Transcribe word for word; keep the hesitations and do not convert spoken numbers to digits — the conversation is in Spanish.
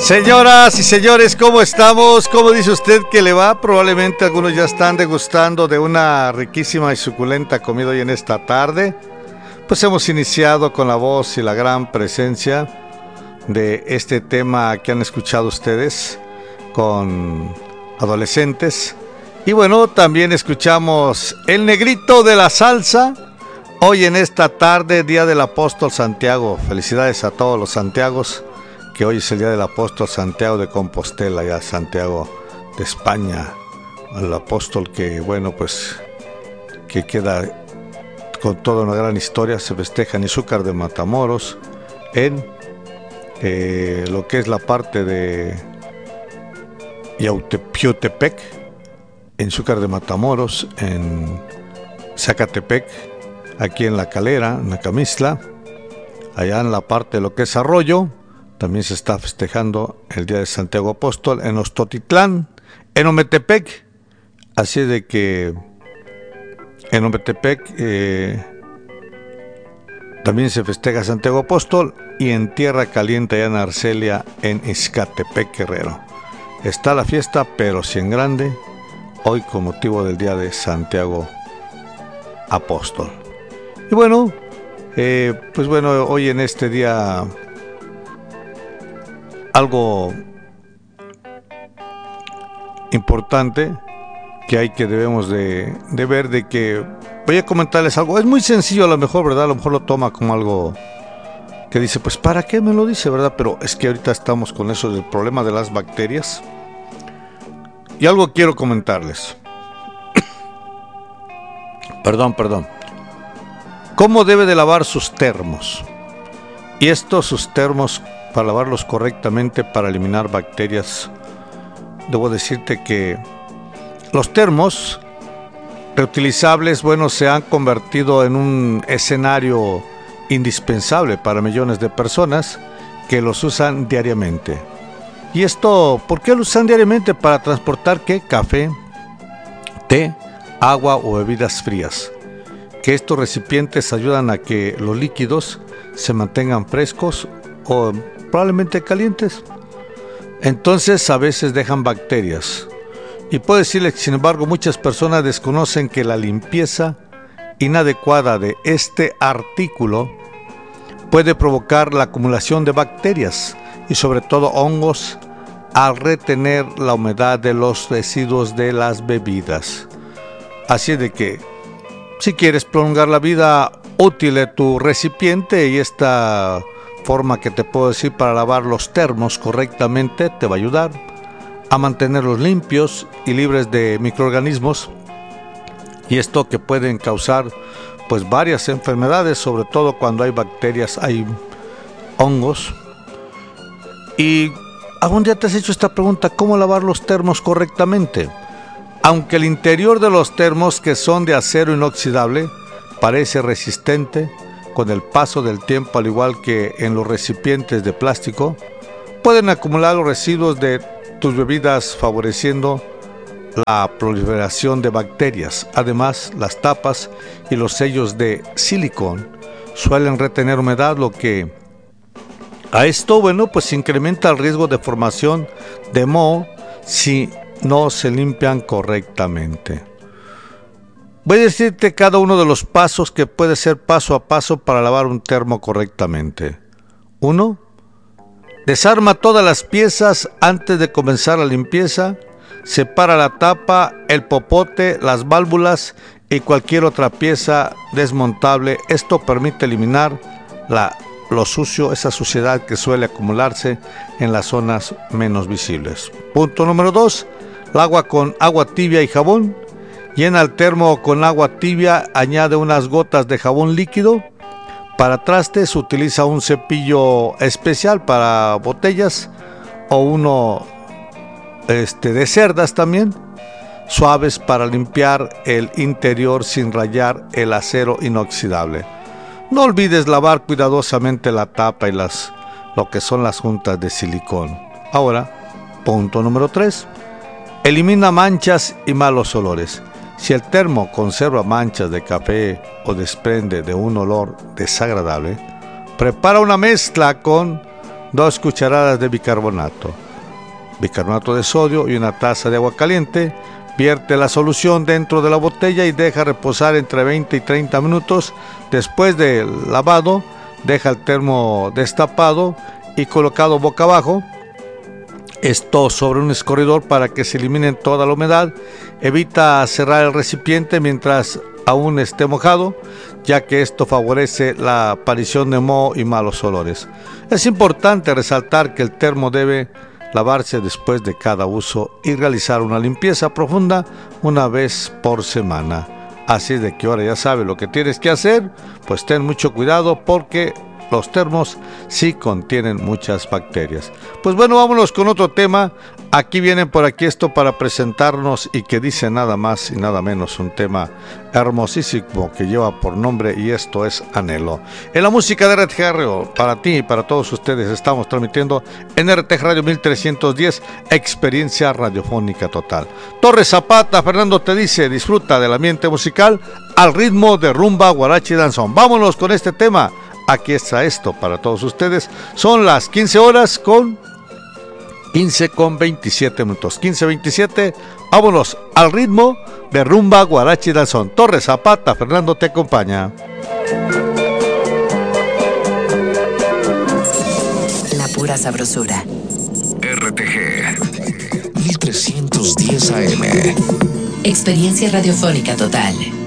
Señoras y señores, ¿cómo estamos? ¿Cómo dice usted que le va? Probablemente algunos ya están degustando de una riquísima y suculenta comida hoy en esta tarde. Pues hemos iniciado con la voz y la gran presencia de este tema que han escuchado ustedes con adolescentes. Y bueno, también escuchamos El Negrito de la Salsa hoy en esta tarde, Día del Apóstol Santiago. Felicidades a todos los Santiagos, que hoy es el Día del Apóstol Santiago de Compostela, ya Santiago de España, el apóstol que, bueno, pues, que queda con toda una gran historia. Se festeja en Izúcar de Matamoros, en eh, lo que es la parte de Yautepec, en Izúcar de Matamoros, en Zacatepec, aquí en La Calera, en Nacamistla, allá en la parte de lo que es Arroyo. También se está festejando el Día de Santiago Apóstol en Ostotitlán, en Ometepec. Así de que en Ometepec eh, también se festeja Santiago Apóstol, y en Tierra Caliente, allá en Arcelia, en Izcatepec, Guerrero. Está la fiesta, pero sí en grande, hoy con motivo del Día de Santiago Apóstol. Y bueno, eh, pues bueno, hoy en este día algo importante que hay que debemos de, de ver, de que voy a comentarles algo. Es muy sencillo, a lo mejor, ¿verdad? A lo mejor lo toma como algo que dice, pues ¿para qué me lo dice, verdad? Pero es que ahorita estamos con eso del problema de las bacterias, y algo quiero comentarles. perdón, perdón. ¿Cómo debe de lavar sus termos? Y estos, sus termos, para lavarlos correctamente, para eliminar bacterias. Debo decirte que los termos reutilizables, bueno, se han convertido en un escenario indispensable para millones de personas que los usan diariamente. ¿Y esto por qué lo usan diariamente? Para transportar, ¿qué? Café, té, agua o bebidas frías. Que estos recipientes ayudan a que los líquidos se mantengan frescos o probablemente calientes. Entonces a veces dejan bacterias. Y puedo decirles que, sin embargo, muchas personas desconocen que la limpieza inadecuada de este artículo puede provocar la acumulación de bacterias y sobre todo hongos al retener la humedad de los residuos de las bebidas. Así de que, si quieres prolongar la vida útil de tu recipiente, y esta forma que te puedo decir para lavar los termos correctamente te va a ayudar a mantenerlos limpios y libres de microorganismos, y esto que pueden causar pues varias enfermedades, sobre todo cuando hay bacterias, hay hongos. Y algún día te has hecho esta pregunta: ¿cómo lavar los termos correctamente? Aunque el interior de los termos, que son de acero inoxidable, parece resistente, con el paso del tiempo, al igual que en los recipientes de plástico, pueden acumular los residuos de tus bebidas, favoreciendo la proliferación de bacterias. Además, las tapas y los sellos de silicón suelen retener humedad, lo que a esto, bueno, pues incrementa el riesgo de formación de moho si no se limpian correctamente. Voy a decirte cada uno de los pasos que puede ser paso a paso para lavar un termo correctamente. uno. Desarma todas las piezas antes de comenzar la limpieza. Separa la tapa, el popote, las válvulas y cualquier otra pieza desmontable. Esto permite eliminar la, lo sucio, esa suciedad que suele acumularse en las zonas menos visibles. Punto número dos. El agua con agua tibia y jabón. Llena el termo con agua tibia, añade unas gotas de jabón líquido. Para trastes utiliza un cepillo especial para botellas o uno este, de cerdas también, suaves para limpiar el interior sin rayar el acero inoxidable. No olvides lavar cuidadosamente la tapa y las, lo que son las juntas de silicón. Ahora, punto número tres. Elimina manchas y malos olores. Si el termo conserva manchas de café o desprende de un olor desagradable, prepara una mezcla con dos cucharadas de bicarbonato, bicarbonato de sodio y una taza de agua caliente. Vierte la solución dentro de la botella y deja reposar entre veinte y treinta minutos. Después del lavado, deja el termo destapado y colocado boca abajo. Esto sobre un escurridor para que se elimine toda la humedad. Evita cerrar el recipiente mientras aún esté mojado, ya que esto favorece la aparición de moho y malos olores. Es importante resaltar que el termo debe lavarse después de cada uso y realizar una limpieza profunda una vez por semana. Así de que ahora ya sabes lo que tienes que hacer, pues ten mucho cuidado porque los termos sí contienen muchas bacterias. Pues bueno, vámonos con otro tema. Aquí vienen por aquí esto para presentarnos y que dice nada más y nada menos un tema hermosísimo que lleva por nombre y esto es Anhelo. En la música de R T G Radio, para ti y para todos ustedes estamos transmitiendo en R T G Radio mil trescientos diez, experiencia radiofónica total. Torres Zapata, Fernando te dice, disfruta del ambiente musical al ritmo de rumba, guaracha y danzón. Vámonos con este tema. Aquí está esto para todos ustedes. Son las quince horas con quince con veintisiete minutos. quince veintisiete. Vámonos al ritmo de rumba, guaracha y danzón. Torres Zapata, Fernando te acompaña. La pura sabrosura. R T G mil trescientos diez A M. Experiencia radiofónica total.